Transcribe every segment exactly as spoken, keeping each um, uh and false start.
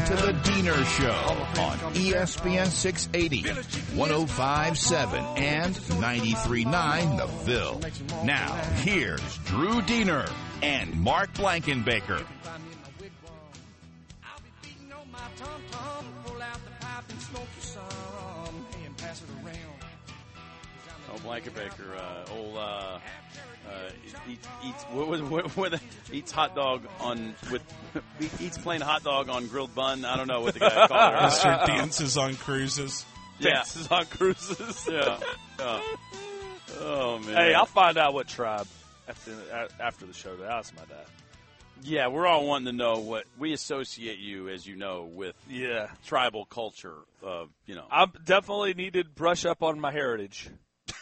to the Diener Show on E S P N six eighty, one oh five point seven, and ninety-three point nine The Ville. Now, here's Drew Diener and Mark Blankenbaker. Oh, Blankenbaker, uh, old, uh, uh, eats, eats, what was, what, what, eats hot dog on, with, eats plain hot dog on grilled bun. I don't know what the guy called it. Mister dances on cruises. Yeah. Dances on cruises. Yeah. yeah. Oh, man. Hey, I'll find out what tribe after, after the show. I'll ask my dad. Yeah, we're all wanting to know what we associate you, as you know, with Yeah. tribal culture. Uh, you know, I definitely need to brush up on my heritage.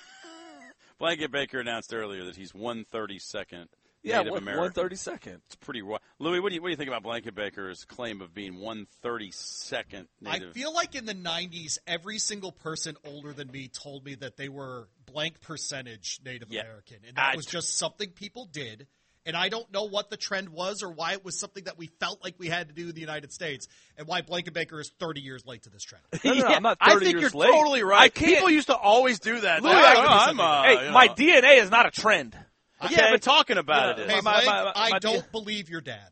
Blankenbaker announced earlier that he's one thirty-second Yeah, Native one, American. one thirty-second. It's pretty raw. Louis, what do you what do you think about Blankenbaker's claim of being one thirty-second Native? I feel like in the nineties, every single person older than me told me that they were blank percentage Native Yeah. American, and that I- was just something people did. And I don't know what the trend was or why it was something that we felt like we had to do in the United States, and why Blankenbaker is thirty years late to this trend. No, no, no, I'm not I thirty think years you're late. totally right. I can't. People used to always do that. Louis, Now, I- I do I'm, something. uh, hey, you my know. D N A is not a trend. yeah, Okay? but talking about Yeah. it Hey, is. My- Blake, my- my- I my don't deal- believe your dad.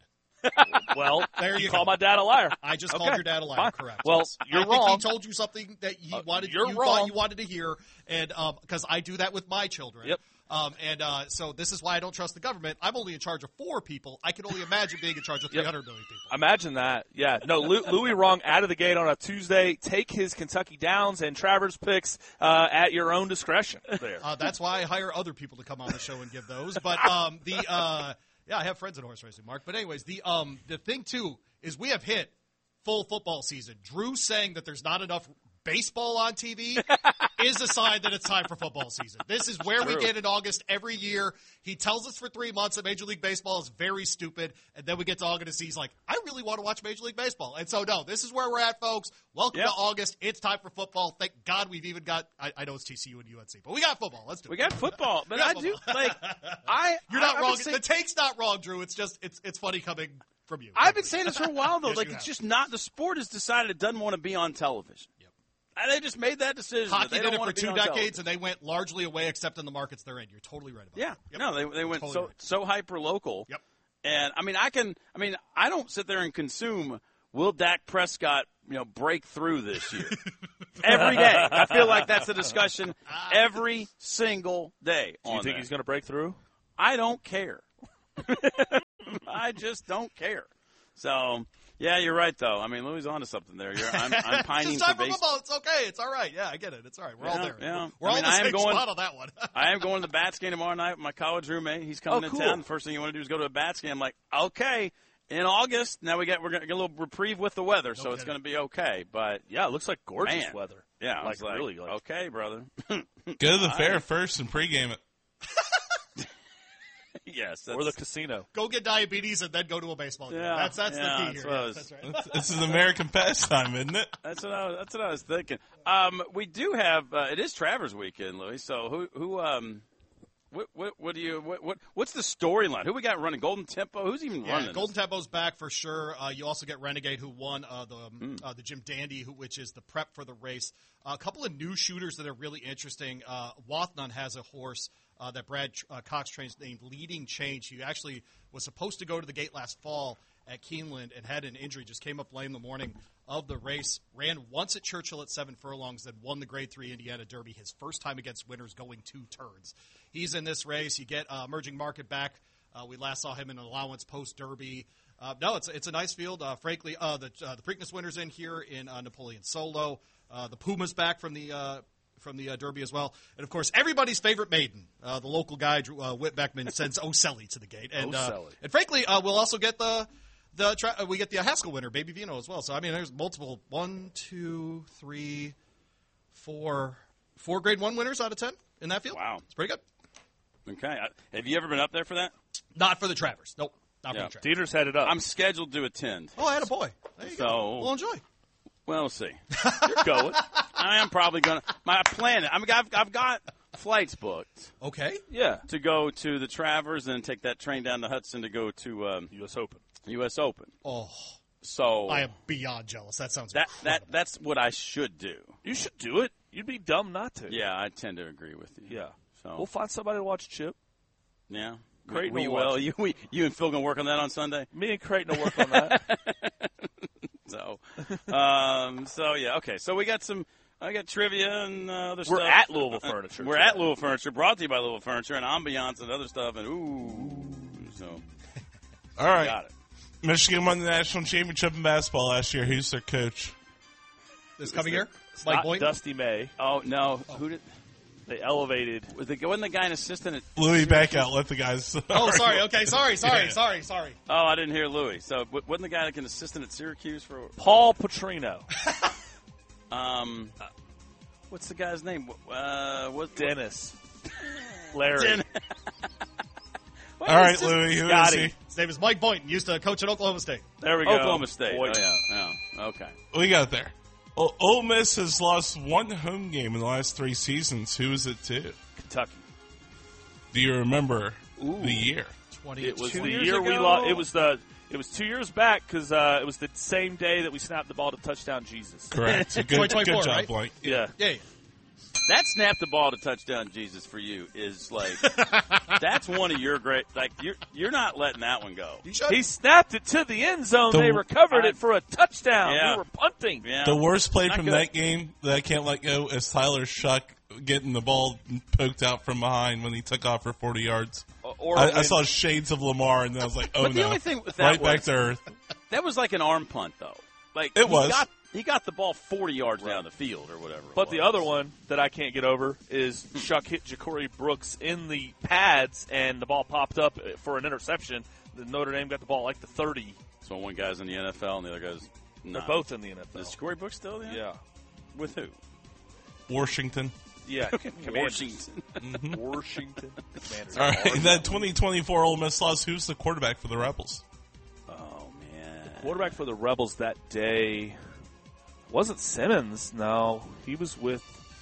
Well, There you call go. my dad a liar. I just Okay, called your dad a liar, fine. correct. Well, Yes. you're I think wrong. he told you something that he Uh, wanted. you're you wrong. thought you wanted to hear, and because I do that with my children. Yep. Um, and uh, so this is why I don't trust the government. I'm only in charge of four people. I can only imagine being in charge of Yep. three hundred million people. Imagine that. Yeah. No, Lou, Louis wrong out of the gate on a Tuesday. Take his Kentucky Downs and Travers picks uh, at your own discretion there. Uh, that's why I hire other people to come on the show and give those. But um, the uh, yeah, I have friends in horse racing, Mark. But anyways, the um, the thing too is we have hit full football season. Drew saying that there's not enough baseball on T V is a sign that it's time for football season. This is where we get in August every year. He tells us for three months that Major League Baseball is very stupid, and then we get to August and he's like, I really want to watch Major League Baseball. And so, no, this is where we're at, folks. Welcome Yep. to August. It's time for football. Thank God we've even got, I, I know it's T C U and U N C, but we got football. Let's do We it. got football, but We got I do football. like. I You're not I, wrong. I've been The take's not wrong, Drew. It's just, it's it's funny coming from you. I've been saying this for a while though. Yes, like you it's have. just not. The sport has decided it doesn't want to be on television. Yep. And they just made that decision. that Hockey they did don't it want for to be two on decades, television. and they went largely away except in the markets they're in. You're totally right about Yeah. that. Yep. No, they they went Totally so right. so hyper local. Yep. And I mean, I can. I mean, I don't sit there and consume. Will Dak Prescott, you know, break through this year? Every day, I feel like that's a discussion every single day. Do you on think that. he's going to break through? I don't care. I just don't care. So, yeah, you're right, though. I mean, Louis is onto something there. You're, I'm, I'm It's pining just time for for base. football. It's okay. It's all right. Yeah, I get it. It's all right. We're all Yeah, there. yeah. We're I all mean, in the I am same going- spot on that one. I am going to the Bats game tomorrow night with my college roommate. He's coming Oh, to cool. town. The first thing you want to do is go to a Bats game. I'm like, okay, in August, now we get we're going to get a little reprieve with the weather, so it's kidding. going to be okay. But Yeah, it looks like gorgeous Man. weather. yeah, I Like, was like, really, like- okay, brother. Go to the fair first and pregame it. yes, that's, Or the casino. Go get diabetes and then go to a baseball game. Yeah, that's that's yeah, the key that's here. what I Yes, was- that's right. This is American pastime, isn't it? That's what I was, that's what I was thinking. Um, we do have uh, it is Travers weekend, Louis. So who who um. What, what what do you what, what what's the storyline? Who we got running? Golden Tempo? Who's even Yeah, running? Golden this? Tempo's back for sure. Uh, you also get Renegade, who won uh, the Hmm. uh, the Jim Dandy, who, which is the prep for the race. Uh, a couple of new shooters that are really interesting. Uh, Wathnon has a horse uh, that Brad uh, Cox trains named Leading Change. He actually was supposed to go to the gate last fall at Keeneland and had an injury. Just came up lame the morning of the race. Ran once at Churchill at seven furlongs, then won the Grade Three Indiana Derby. His first time against winners, going two turns. He's in this race. You get uh, Emerging Market back. Uh, we last saw him in an allowance post Derby. Uh, no, it's it's a nice field. Uh, frankly, uh, the uh, the Preakness winners in here in uh, Napoleon Solo. Uh, the Pumas back from the uh, from the uh, Derby as well, and of course everybody's favorite maiden, uh, the local guy Drew, uh, Whit Beckman sends O'Selly to the gate, and uh, O'Selly. and frankly, uh, we'll also get the the tra- uh, we get the uh, Haskell winner, Baby Vino as well. So I mean, there's multiple one, two, three, four, four Grade One winners out of ten in that field. Wow. It's pretty good. Okay, I, have you ever been up there for that? Not for the Travers. Nope. Not Yeah. for the Travers. Dieter's headed up. I'm scheduled to attend. Oh, I had a boy. There you So- go. We'll enjoy. Well, we'll see. You're going. I am probably going to. My plan. I mean, I've I've got flights booked Okay. yeah. to go to the Travers and then take that train down to Hudson to go to um, U S Open. U S Open. Oh, So I am beyond jealous. That sounds that that incredible. that's what I should do. You should do it. You'd be dumb not to. Yeah, I tend to agree with you. Yeah. So We'll find somebody to watch Chip. yeah, Creighton we will will. watch You we, you and Phil gonna work on that on Sunday. Me and Creighton will work on that. So, um, so yeah, okay. So we got some. I got trivia and uh, other We're stuff. at Louisville Furniture. We're at Louisville Furniture, brought to you by Louisville Furniture, and ambiance and other stuff. And ooh, so All right. got it. Michigan won the national championship in basketball last year. Who's their coach? This coming year? It's Mike not Boynton? Dusty May. Oh no, who did? They elevated. Was the, wasn't the guy an assistant at? Louis back out. Let the guys. Oh, sorry. Okay, sorry, sorry, Yeah. sorry, sorry. Oh, I didn't hear Louis. So w- wasn't the guy like an assistant at Syracuse for? Paul Petrino. Um, what's the guy's name? Uh, what Dennis. Larry. Den- All right, Louis. Who is Scotty. he? His name is Mike Boynton. Used to coach at Oklahoma State. There we go. Oklahoma State. Boy. Oh yeah. Oh, okay. We got there. Well, Ole Miss has lost one home game in the last three seasons. Who is it to? Kentucky. Do you remember the year? Twenty. It was Two the years year we ago? lost. It was the. It was two years back because uh, it was the same day that we snapped the ball to touchdown Jesus. Correct. Good, twenty good twenty-four, job, right? Blake. Yeah. Yeah, yeah. That snap the ball to touchdown Jesus for you is like that's one of your great like you're you're not letting that one go. You should. He snapped it to the end zone. The- they recovered I- it for a touchdown. Yeah. We were punting. Yeah. The worst play Not from good. that game that I can't let go is Tyler Shuck getting the ball poked out from behind when he took off for forty yards. Or I, I when- saw shades of Lamar, and then I was like, oh But the no. only thing with that right back was- to earth. That was like an arm punt though. Like It he was. Got, he got the ball forty yards down the field or whatever. it But the was. other one that I can't get over is Shuck hit Ja'Cory Brooks in the pads, and the ball popped up for an interception. The Notre Dame got the ball like the thirty. So one guy's in the N F L and the other guy's They're not. both in the N F L. Is Corey Brooks still there? Yeah. With who? Washington. Yeah. Commanders. Washington. Washington. Commanders. All right, in that twenty twenty-four Ole Miss loss, who's the quarterback for the Rebels? Oh man. Quarterback for the Rebels that day wasn't Simmons. No, he was with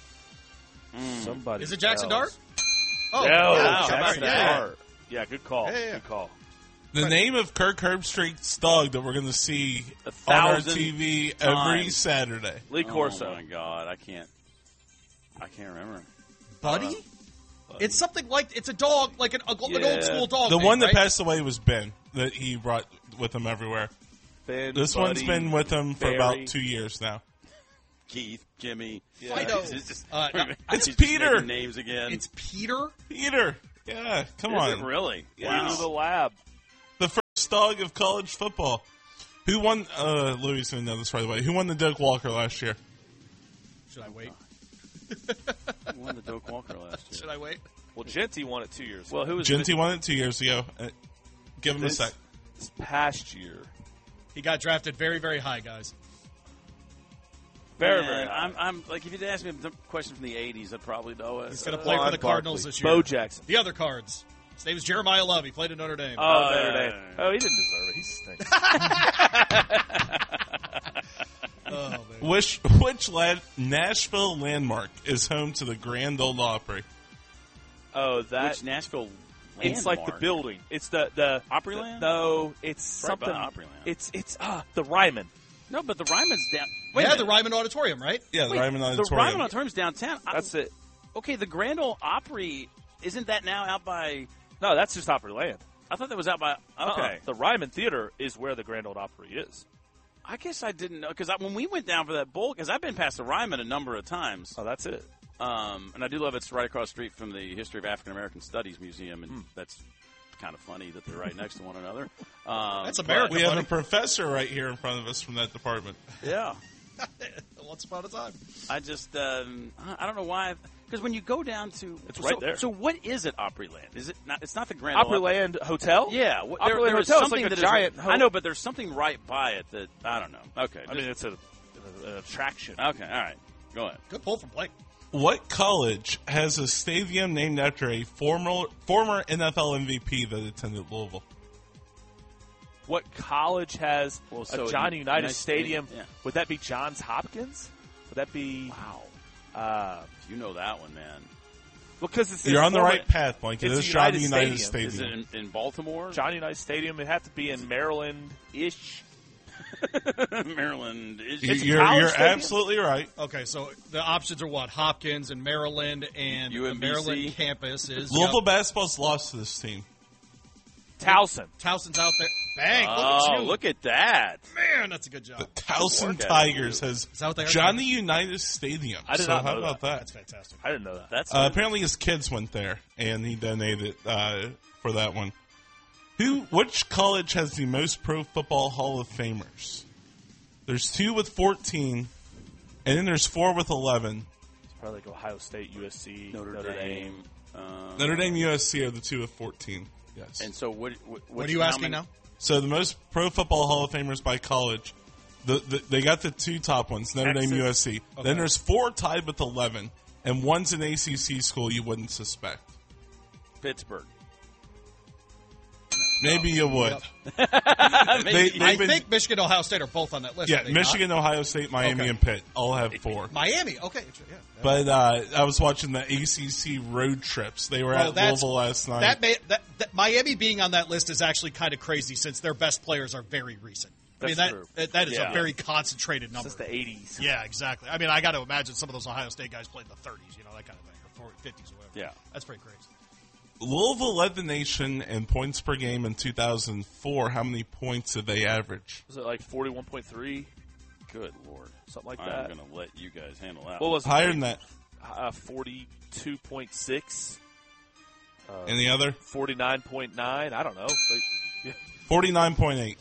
somebody. Is it Jackson else. Dart? Oh, No, yeah, Jackson yeah, yeah. Dart. Yeah, good call. Yeah, yeah. Good call. The name of Kirk Herbstreit's dog that we're going to see A on our thousand T V every times. Saturday. Lee Corso. Oh my god, I can't. I can't remember. Buddy? It's something like it's a dog, like an, a, an Yeah. old school dog. The name, one that right? passed away was Ben, that he brought with him everywhere. Ben, This Buddy, one's been with him for Barry. about two years now. Keith, Jimmy. Fido. It's, just, Uh, no, It's he's just Peter. making Names again. It's Peter. Peter. Yeah, come Is on. it really? Yeah. Into the lab. The first dog of college football. Who won, uh, Louis going to know this right away. Who won the Doak Walker last year? Should I wait? Who won the Doak Walker last year? Should I wait? Well, Genty won it two years ago. Well, who was Genty won it two years ago. Uh, give him this, a sec. this past year. He got drafted very, very high, guys. Very, Man, very high. I'm, I'm like, if you'd ask me a question from the eighties, I'd probably know it. He's going to Uh, play for Ron the Cardinals Barkley. this year. Bo Jackson. The other Cards. His name is Jeremiah Love. He played at Notre Dame. Oh, Uh, Notre Dame. Oh, he didn't deserve it. He stinks. oh, man. Which, which la- Nashville landmark is home to the Grand Ole Opry? oh, that. Which Nashville It's like the landmark? building. It's the the Opryland? No, it's Right by something. Opryland. It's it's ah the Ryman. No, but the Ryman's down. Wait a Yeah, minute. the Ryman Auditorium, right? Yeah, the Wait, Ryman The Auditorium. Ryman Auditorium's downtown. I- That's it. Okay, the Grand Ole Opry, isn't that now out by... No, that's just Opryland. I thought that was out by... Uh-uh. Okay. The Ryman Theater is where the Grand Ole Opry is. I guess I didn't know, because when we went down for that bowl, because I've been past the Ryman a number of times, Oh, that's it. um, and I do love it's right across the street from the History of African American Studies Museum, and Hmm. that's kind of funny that they're right next to one another. Um, That's but- America. We have a buddy. professor right here in front of us from that department. Yeah. Once upon a time. I just, um, I don't know why, because when you go down to... It's right so, there. So what is it, Opryland? Is it not, it's not the Grand Ole Opry. Opryland Hotel? Yeah, wh- there, Opryland there is Hotel is something like a that is- giant ho- I know, but there's something right by it that I don't know. Okay, I mean, it's a, an attraction. okay, all right, go ahead. Good pull from Blake. What college has a stadium named after a former former N F L M V P that attended Louisville? What college has Well, so a Johnny United United Stadium, Stadium? yeah. Would that be Johns Hopkins? Would that be? Wow, Uh, you know that one, man. because it's You're it's on the former- right path, Mike. It it's is United Johnny United Stadium. Stadium. Is it in, in Baltimore? Johnny United Stadium. It had to be in Maryland ish. Maryland is You're, it's you're, college you're stadium? absolutely right. Okay, so the options are what? Hopkins and Maryland, and U M B C. the Maryland campus is Louisville yep. basketball's lost to this team. Towson. Towson's out there. Bang! Oh, look at you. look at that. Man, that's a good job. The Towson work, Tigers has that what they are? Johnny Unitas Stadium. I did so not how know about that. that? That's fantastic. I didn't know that. That's Uh, apparently his kids went there, and he donated uh, for that one. Who? Which college has the most Pro Football Hall of Famers? There's two with fourteen, and then there's four with eleven. It's probably like Ohio State, U S C, Notre, Notre, Dame. Dame. Uh, Notre Dame, U S C are the two with fourteen. Yes. and so what? What, What are you how asking many- now? So the most Pro Football Hall of Famers by college, the, the, they got the two top ones, Notre Dame, Texas. U S C. Okay. Then there's four tied with eleven, and one's an A C C school you wouldn't suspect. Pittsburgh. Maybe you would. Maybe. They, I they've been, think Michigan and Ohio State are both on that list. yeah, are they Michigan, Ohio State, Miami, Okay. and Pitt all have four. not? Miami. Okay. Yeah. But uh, I was watching the A C C road trips. They were Oh, at that's- Louisville last night. That, may, that, that Miami being on that list is actually kind of crazy since their best players are very recent. I mean, That's that true. that, that is Yeah. a very concentrated number. Since the eighties. Yeah, exactly. I mean, I got to imagine some of those Ohio State guys played in the thirties, you know, that kind of thing, or forties, fifties, or whatever. Yeah. That's pretty crazy. Louisville led the nation in points per game in two thousand four. How many points did they average? Was it like forty-one point three? Good Lord. Something like I'm that. going to let you guys handle that. What was it? Higher than that. Uh, forty-two point six? Any other? forty-nine point nine? I don't know. Like, forty-nine point eight.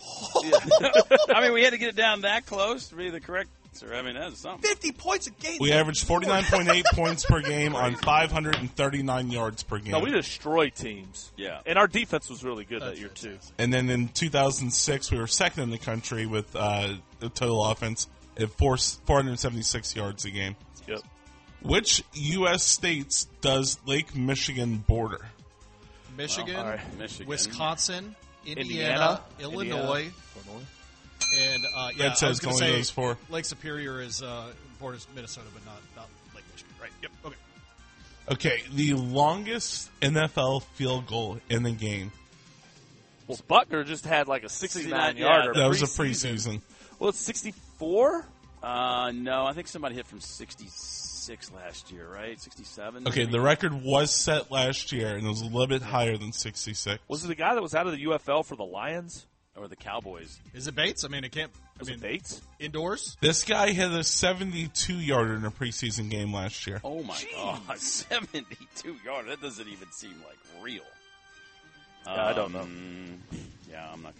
I mean, we had to get it down that close to be the correct answer. I mean, that's something. fifty points a game. We averaged forty-nine point eight points per game on five hundred thirty-nine yards per game. no, we destroyed teams. Yeah. And our defense was really good That's that year, too. And then in two thousand six, we were second in the country with uh, the total offense at four, four hundred seventy-six yards a game. Yep. Which U S states does Lake Michigan border? Michigan, All right. Michigan. Wisconsin, Indiana, Indiana, Illinois, Indiana. Illinois. and uh, yeah, Red I says was going only to say those four. Lake Superior is uh, borders Minnesota, but not, not Lake Michigan. Right? Yep. Okay. Okay, the longest N F L field goal in the game. Well, Buckner just had like a sixty-nine yarder. That was a preseason. preseason. Well, it's sixty-four? Uh, no, I think somebody hit from sixty-six last year, right? sixty-seven? Okay, maybe? the record was set last year, and it was a little bit higher than sixty-six. Was it the guy that was out of the U F L for the Lions? Or the Cowboys. Is it Bates? I mean, it can't. I Was mean, it Bates? indoors. This guy hit a seventy-two yarder in a preseason game last year. Oh, my God. seventy-two yards. That doesn't even seem like real. Yeah, I don't know. Um, Yeah, I'm not